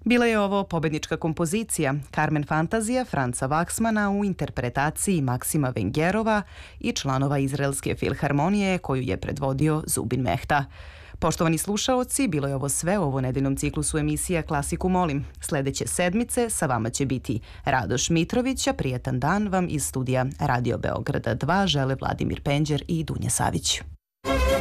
Bila je ovo pobednička kompozicija Carmen Fantazija Franca Vaksmana u interpretaciji Maksima Vengerova i članova Izraelske filharmonije koju je predvodio Zubin Mehta. Poštovani slušaoci, bilo je ovo sve u ovonedeljnom ciklusu emisija Klasiku molim. Sledeće sedmice sa vama će biti Radoš Mitrović, a prijetan dan vam iz studija Radio Beograda 2 žele Vladimir Penđer i Dunja Savić.